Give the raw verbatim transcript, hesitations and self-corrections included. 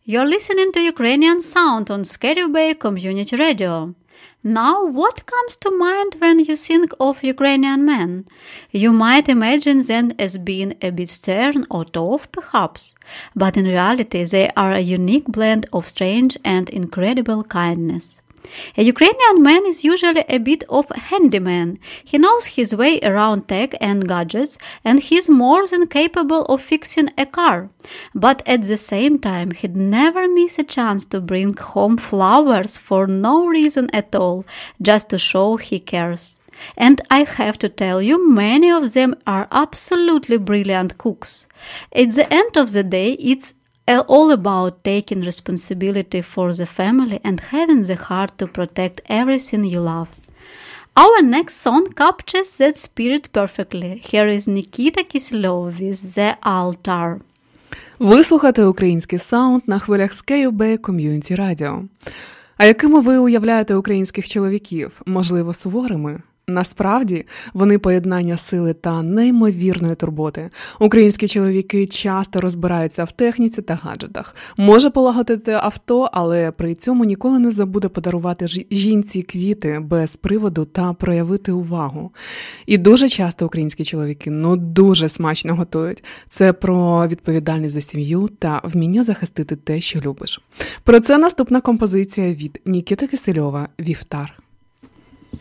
You're listening to Ukrainian Sound on Skerry Bay Community Radio. Now, what comes to mind when you think of Ukrainian men? You might imagine them as being a bit stern or tough, perhaps, but in reality they are a unique blend of strange and incredible kindness. A Ukrainian man is usually a bit of a handyman. He knows his way around tech and gadgets, and he's more than capable of fixing a car. But at the same time, he'd never miss a chance to bring home flowers for no reason at all, just to show he cares. And I have to tell you, many of them are absolutely brilliant cooks. At the end of the day, it's all about taking responsibility for the family and having the heart to protect everything you love. Our next song captures that spirit perfectly. Here is Nikita Kisilyov with The Altar. Ви слухаєте український саунд на хвилях Skerry Bay Community Radio. А якими ви уявляєте українських чоловіків? Можливо, суворими? Насправді, вони поєднання сили та неймовірної турботи. Українські чоловіки часто розбираються в техніці та гаджетах. Може полагодити авто, але при цьому ніколи не забуде подарувати жінці квіти без приводу та проявити увагу. І дуже часто українські чоловіки, ну дуже смачно готують. Це про відповідальність за сім'ю та вміння захистити те, що любиш. Про це наступна композиція від Нікіти Кисельова «Вівтар».